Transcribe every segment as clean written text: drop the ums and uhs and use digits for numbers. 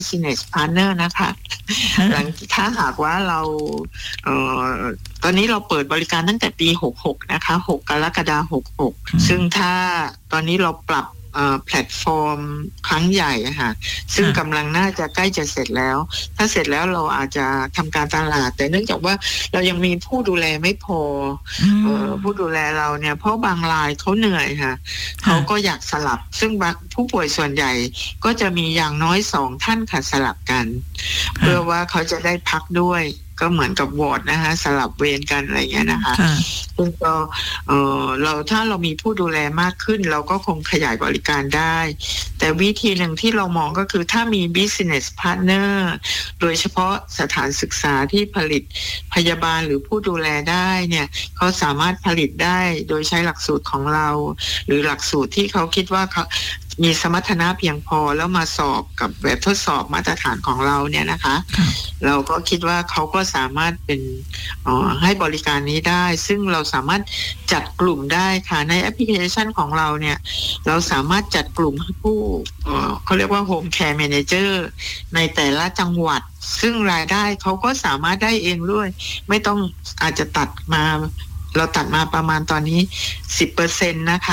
business partner นะคะหลังถ้าหากว่าเราตอนนี้เราเปิดบริการตั้งแต่ปี66นะคะ6กรกฎาคม66ซึ่งถ้าตอนนี้เราปรับแพลตฟอร์มครั้งใหญ่ค่ะซึ่งกำลังน่าจะใกล้จะเสร็จแล้วถ้าเสร็จแล้วเราอาจจะทำการตลาดแต่เนื่องจากว่าเรายังมีผู้ดูแลไม่พอผู้ดูแลเราเนี่ยเพราะบางรายเขาเหนื่อยค่ะเขาก็อยากสลับซึ่งผู้ป่วยส่วนใหญ่ก็จะมีอย่างน้อย2ท่านค่ะสลับกันเพื่อว่าเขาจะได้พักด้วยก็เหมือนกับวอร์ดนะคะสลับเวรกันอะไรเงี้ยนะคะซึ่งก็ถ้าเรามีผู้ดูแลมากขึ้นเราก็คงขยายบริการได้แต่วิธีหนึ่งที่เรามองก็คือถ้ามี business partner โดยเฉพาะสถานศึกษาที่ผลิตพยาบาลหรือผู้ดูแลได้เนี่ยเขาสามารถผลิตได้โดยใช้หลักสูตรของเราหรือหลักสูตรที่เขาคิดว่าเขามีสมรรถนะเพียงพอแล้วมาสอบกับแบบทดสอบมาตรฐานของเราเนี่ยนะคะเราก็คิดว่าเขาก็สามารถเป็นให้บริการนี้ได้ซึ่งเราสามารถจัดกลุ่มได้ค่ะในแอปพลิเคชันของเราเนี่ยเราสามารถจัดกลุ่มผู้เขาเรียกว่า Home Care Manager ในแต่ละจังหวัดซึ่งรายได้เขาก็สามารถได้เองด้วยไม่ต้องอาจจะตัดมาเราตัดมาประมาณตอนนี้ 10% นะคะ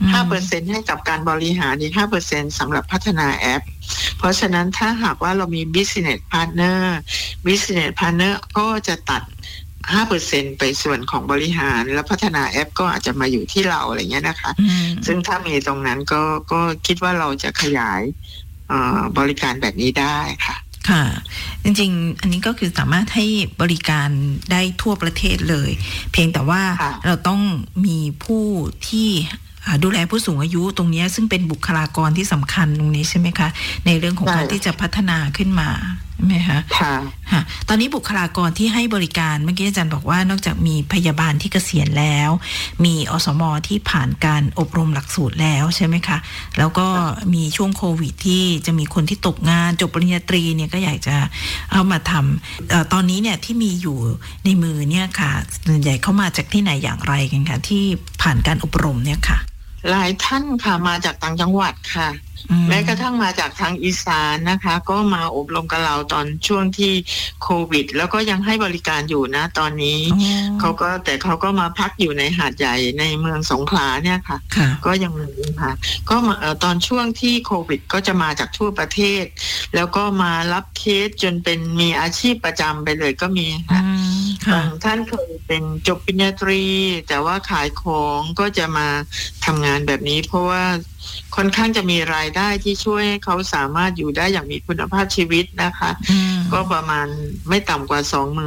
5% ให้กับการบริหารอีก 5% สำหรับพัฒนาแอปเพราะฉะนั้นถ้าหากว่าเรามี business partner ก็จะตัด 5% ไปส่วนของบริหารและพัฒนาแอปก็อาจจะมาอยู่ที่เราอะไรเงี้ยนะคะซึ่งถ้ามีตรงนั้นก็คิดว่าเราจะขยายบริการแบบนี้ได้ค่ะค่ะจริงๆอันนี้ก็คือสามารถให้บริการได้ทั่วประเทศเลยเพียงแต่ว่าเราต้องมีผู้ที่ดูแลผู้สูงอายุตรงนี้ซึ่งเป็นบุคลากรที่สำคัญตรงนี้ใช่ไหมคะในเรื่องของการที่จะพัฒนาขึ้นมาใช่ไหมคะค่ะตอนนี้บุคลากรที่ให้บริการเมื่อกี้อาจารย์บอกว่านอกจากมีพยาบาลที่เกษียณแล้วมีอสม.ที่ผ่านการอบรมหลักสูตรแล้วใช่ไหมคะแล้วก็มีช่วงโควิดที่จะมีคนที่ตกงานจบปริญญาตรีเนี่ยก็อยากจะเอามาทำตอนนี้เนี่ยที่มีอยู่ในมือเนี่ยค่ะส่วนใหญ่เข้ามาจากที่ไหนอย่างไรกันคะที่ผ่านการอบรมเนี่ยค่ะหลายท่านค่ะมาจากต่างจังหวัดค่ะแม้กระทั่งมาจากทางอีสานนะคะก็มาอบรมกับเราตอนช่วงที่โควิดแล้วก็ยังให้บริการอยู่นะตอนนี้เขาก็มาพักอยู่ในหาดใหญ่ในเมืองสงขลาเนี่ยค่ะก็ยังมีค่ะก็ตอนช่วงที่โควิดก็จะมาจากทั่วประเทศแล้วก็มารับเคสจนเป็นมีอาชีพประจำไปเลยก็มีค่ะบางท่านเคยเป็นจบปริญญาตรีแต่ว่าขายของก็จะมาทำงานแบบนี้เพราะว่าค่อนข้างจะมีรายได้ที่ช่วยให้เขาสามารถอยู่ได้อย่างมีคุณภาพชีวิตนะคะก็ประมาณไม่ต่ำกว่า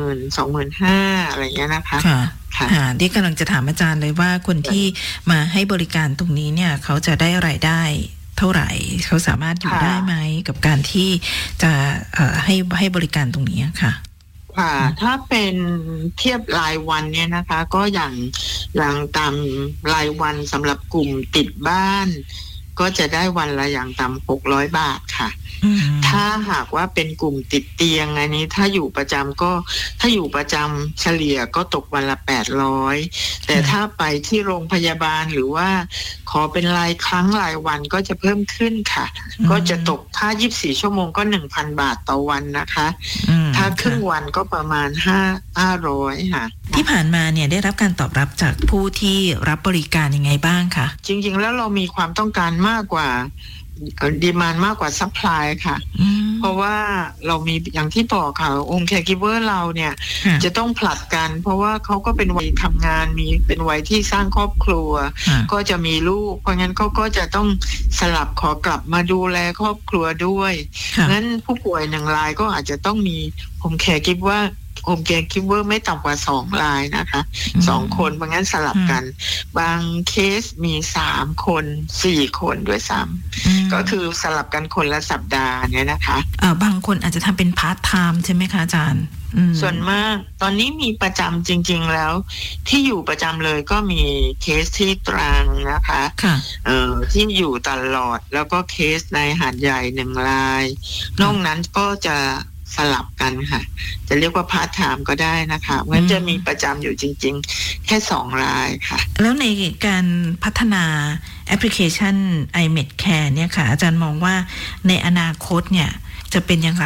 25,000 อะไรเงี้ยนะคะค่ะที่กำลังจะถามอาจารย์เลยว่าคนที่มาให้บริการตรงนี้เนี่ยเขาจะได้รายได้เท่าไหร่เขาสามารถอยู่ได้ไหมกับการที่จะให้บริการตรงนี้ค่ะถ้าเป็นเทียบรายวันเนี่ยนะคะก็อย่างตามรายวันสำหรับกลุ่มติดบ้านก็จะได้วันละอย่างต่ำ600 บาทค่ะถ้าหากว่าเป็นกลุ่มติดเตียงอันนี้ถ้าอยู่ประจำเฉลี่ยก็ตกวันละ800แต่ถ้าไปที่โรงพยาบาลหรือว่าขอเป็นรายครั้งรายวันก็จะเพิ่มขึ้นค่ะก็จะตกค่า24 ชั่วโมงก็ 1,000 บาทต่อวันนะคะถ้าครึ่งวันก็ประมาณ500ค่ะที่ผ่านมาเนี่ยได้รับการตอบรับจากผู้ที่รับบริการยังไงบ้างคะจริงๆแล้วเรามีความต้องการมากกว่าดีมานด์มากกว่าซัพพลายค่ะเพราะว่าเรามีอย่างที่บอกค่ะองค์แคร์กิฟเวอร์เราเนี่ยจะต้องผลัดกันเพราะว่าเขาก็เป็นวัยทำงานมีเป็นวัยที่สร้างครอบครัวก็จะมีลูกเพราะงั้นเขาก็จะต้องสลับขอกลับมาดูแลครอบครัวด้วยงั้นผู้ป่วย1 รายก็อาจจะต้องมีองค์แคร์กิฟเวอร์ไม่ต่ำกว่า2 รายนะคะ2 คนเพราะงั้นสลับกันบางเคสมี3 คน 4 คนด้วยซ้ำก็คือสลับกันคนละสัปดาห์เนี่ยนะคะบางคนอาจจะทำเป็นพาร์ทไทม์ใช่ไหมคะอาจารย์ส่วนมากตอนนี้มีประจำจริงๆแล้วที่อยู่ประจำเลยก็มีเคสที่ตรังนะคะที่อยู่ตลอดแล้วก็เคสในหาดใหญ่1 รายนอกนั้นก็จะสลับกันค่ะจะเรียกว่าพาร์ทไทม์ก็ได้นะคะเพราะฉะนั้นจะมีประจำอยู่จริงๆแค่2 รายค่ะแล้วในการพัฒนาแอปพลิเคชัน iMedCare เนี่ยค่ะอาจารย์มองว่าในอนาคตเนี่ยจะเป็นอย่างไร